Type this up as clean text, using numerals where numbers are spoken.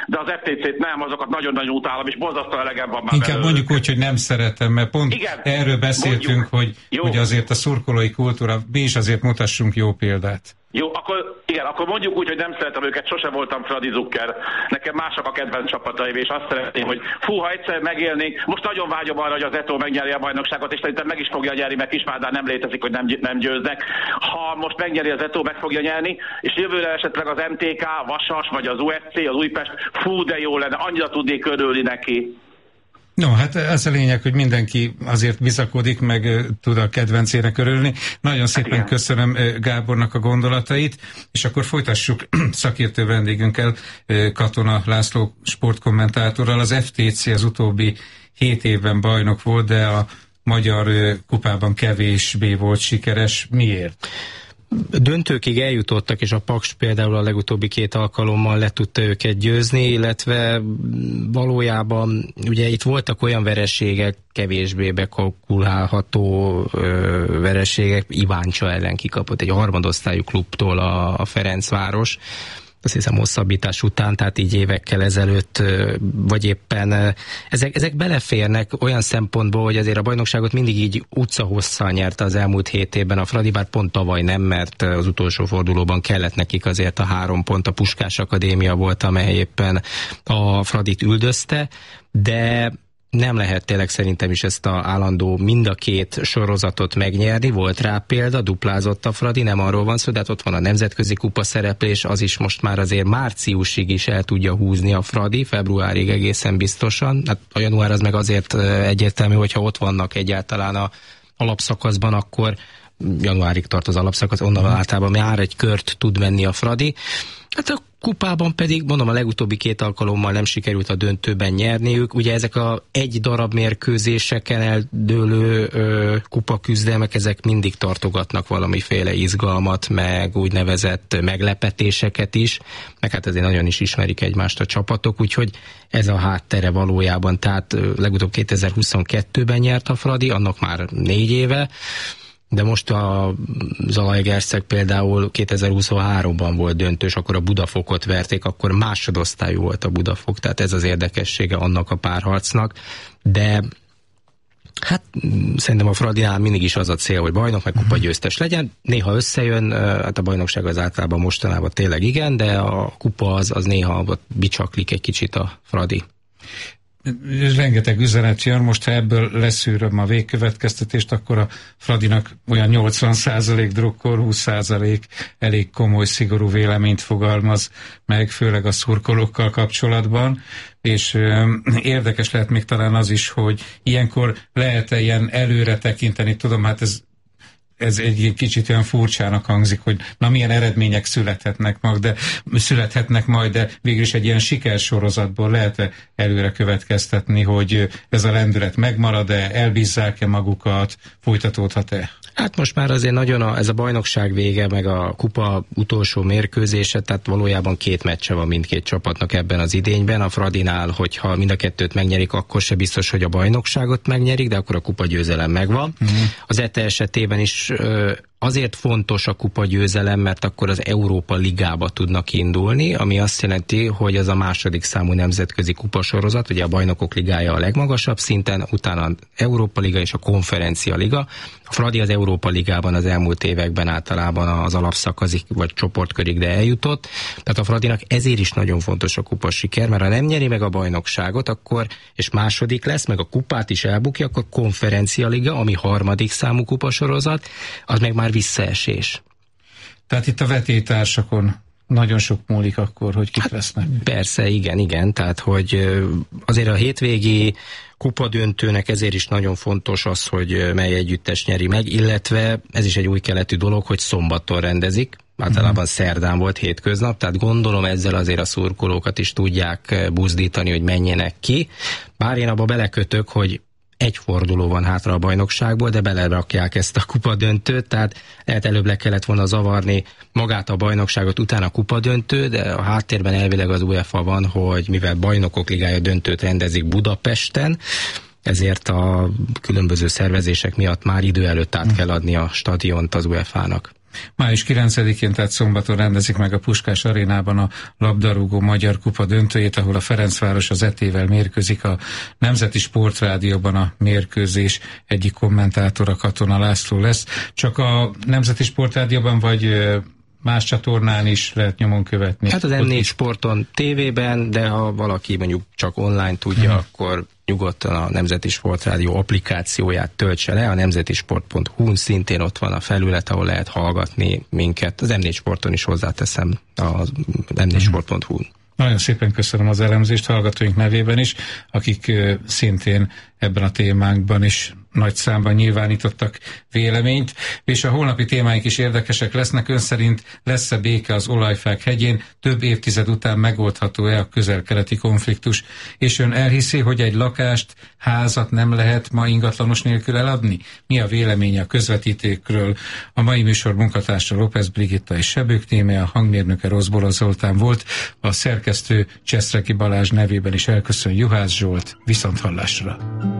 de az FTC-t nem, azokat nagyon-nagyon utálom, és borzasztó elegem van már inkább belőlük. mondjuk úgy, hogy nem szeretem, mert pont igen, hogy beszéltünk, hogy azért a szurkolói kultúra, mi is azért mutassunk jó példát. Jó, akkor mondjuk úgy, hogy nem szeretem őket, sose voltam Fradi Zucker. Nekem mások a kedvenc csapataim, és azt szeretném, hogy ha egyszer megélnénk, most nagyon vágyom arra, hogy az Eto megnyeri a bajnokságot, és szerintem meg is fogja nyerni, mert Kismárdán nem létezik, hogy nem győznek. Ha most megnyeri az Eto, meg fogja nyerni, és jövőre esetleg az MTK, a Vasas, vagy az UFC, az Újpest, de jó lenne, annyira tudnék örülni neki. No, hát ez a lényeg, hogy mindenki azért bizakodik, meg tud a kedvencének örülni. Nagyon szépen köszönöm Gábornak a gondolatait, és akkor folytassuk szakértő vendégünkkel, Katona László sportkommentátorral. Az FTC az utóbbi 7 évben bajnok volt, de a magyar kupában kevésbé volt sikeres. Miért? Döntőkig eljutottak, és a Paks például a legutóbbi 2 alkalommal le tudta őket győzni, illetve valójában ugye itt voltak olyan vereségek, kevésbé bekalkulálható vereségek, Iváncsa ellen kikapott egy harmadosztályú klubtól a Ferencváros, azt hiszem hosszabbítás után, tehát így évekkel ezelőtt, vagy éppen ezek beleférnek olyan szempontból, hogy azért a bajnokságot mindig így utcahosszal nyerte az elmúlt 7 évben a Fradi, bár pont tavaly nem, mert az utolsó fordulóban kellett nekik azért a 3 pont, a Puskás Akadémia volt, amely éppen a Fradit üldözte, de nem lehet tényleg szerintem is ezt a állandó mind a 2 sorozatot megnyerni, volt rá példa, duplázott a Fradi, nem arról van szó, de hát ott van a nemzetközi kupa szereplés, az is most már azért márciusig is el tudja húzni a Fradi, februárig egészen biztosan, hát a január az meg azért egyértelmű, hogyha ott vannak egyáltalán a alapszakaszban, akkor januárig tart az alapszakasz, onnan általában már egy kört tud menni a Fradi. Hát a kupában pedig, mondom, a legutóbbi 2 alkalommal nem sikerült a döntőben nyerniük. Ugye ezek a egy darab mérkőzéseken eldőlő kupaküzdelmek, ezek mindig tartogatnak valamiféle izgalmat, meg úgynevezett meglepetéseket is, meg hát azért nagyon is ismerik egymást a csapatok, úgyhogy ez a háttere valójában, tehát legutóbb 2022-ben nyert a Fradi, annak már 4 éve, de most a Zalaegerszeg például 2023-ban volt döntős, akkor a Budafokot verték, akkor másodosztályú volt a Budafok, tehát ez az érdekessége annak a párharcnak, de hát szerintem a Fradinál mindig is az a cél, hogy bajnok meg kupagyőztes legyen, néha összejön, hát a bajnokság az általában mostanában tényleg igen, de a kupa az néha bicsaklik egy kicsit a Fradi. Rengeteg üzenet jön, most ha ebből leszűröm a végkövetkeztetést, akkor a Fradinak olyan 80% drukkol, 20% elég komoly, szigorú véleményt fogalmaz meg, főleg a szurkolókkal kapcsolatban, és érdekes lehet még talán az is, hogy ilyenkor lehet-e ilyen előre tekinteni, tudom, hát ez egy kicsit olyan furcsának hangzik, hogy na milyen eredmények születhetnek majd, de végülis egy ilyen sikersorozatból lehet-e előre következtetni, hogy ez a lendület megmarad-e, elbízzák-e magukat, folytatódhat-e? Hát most már azért nagyon ez a bajnokság vége, meg a kupa utolsó mérkőzése, tehát valójában 2 meccse van mindkét csapatnak ebben az idényben. A Fradinál, hogyha mind a 2-t megnyerik, akkor se biztos, hogy a bajnokságot megnyerik, de akkor a kupa győzelem megvan. Az ETE esetében is azért fontos a kupa győzelem, mert akkor az Európa Ligába tudnak indulni, ami azt jelenti, hogy az a második számú nemzetközi kupasorozat, ugye a Bajnokok Ligája a legmagasabb szinten, utána az Európa Liga és a Konferencia Liga. A Fradi az Európa Ligában az elmúlt években általában az alapszakaszig vagy csoportkörig, de eljutott. Tehát a Fradinak ezért is nagyon fontos a kupa siker, mert ha nem nyeri meg a bajnokságot, akkor, és második lesz, meg a kupát is elbukja, akkor Konferencia Liga, ami harmadik számú kupasorozat, az meg már visszaesés. Tehát itt a vetélytársakon nagyon sok múlik akkor, hogy kit vesznek. Persze, igen, tehát hogy azért a hétvégi kupadöntőnek ezért is nagyon fontos az, hogy mely együttes nyeri meg, illetve ez is egy új keletű dolog, hogy szombaton rendezik, általában szerdán volt hétköznap, tehát gondolom ezzel azért a szurkolókat is tudják buzdítani, hogy menjenek ki. Bár én abba belekötök, hogy egy forduló van hátra a bajnokságból, de belerakják ezt a kupadöntőt, tehát lehet előbb le kellett volna zavarni magát a bajnokságot, utána a kupadöntő, de a háttérben elvileg az UEFA van, hogy mivel Bajnokok Ligája döntőt rendezik Budapesten, ezért a különböző szervezések miatt már idő előtt át kell adni a stadiont az UEFA-nak. Május 9-én, tehát szombaton rendezik meg a Puskás Arénában a labdarúgó Magyar Kupa döntőjét, ahol a Ferencváros az ET-vel mérkőzik. A Nemzeti Sportrádióban a mérkőzés egyik kommentátora Katona László lesz. Csak a Nemzeti Sportrádióban vagy más csatornán is lehet nyomon követni? Hát az M4 Sporton tévében, de ha valaki mondjuk csak online tudja, akkor nyugodtan a Nemzeti Sportrádió applikációját töltse le, a nemzetisport.hu-n szintén ott van a felület, ahol lehet hallgatni minket. Az M4 Sporton is hozzáteszem, a m4sport.hu-n. Nagyon szépen köszönöm az elemzést hallgatóink nevében is, akik szintén ebben a témánkban is nagy számban nyilvánítottak véleményt, és a holnapi témáink is érdekesek lesznek. Ön szerint lesz-e béke az olajfák hegyén? Több évtized után megoldható-e a közel-keleti konfliktus? És ön elhiszi, hogy egy lakást, házat nem lehet ma ingatlanos nélkül eladni? Mi a véleménye a közvetítőkről? A mai műsor munkatársa López Brigitta és Sebők Tímea, a hangmérnöke Rozbola Zoltán volt, a szerkesztő Cseszreki Balázs nevében is elköszön Juhász Zsolt. Viszonthallásra!